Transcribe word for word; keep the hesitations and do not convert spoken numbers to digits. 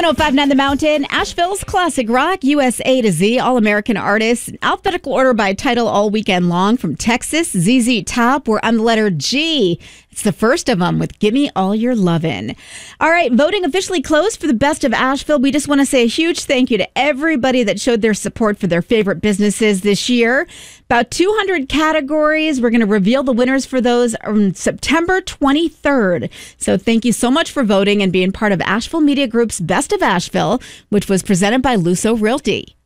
one oh five point nine The Mountain, Asheville's classic rock, U S A to Z, all-American artists, in alphabetical order by title all weekend long. From Texas, Z Z Top, we're on the letter G. It's the first of them with Gimme All Your Lovin'. All right, voting officially closed for the Best of Asheville. We just want to say a huge thank you to everybody that showed their support for their favorite businesses this year. About two hundred categories. We're going to reveal the winners for those on September twenty-third. So thank you so much for voting and being part of Asheville Media Group's Best of Asheville, which was presented by Luso Realty.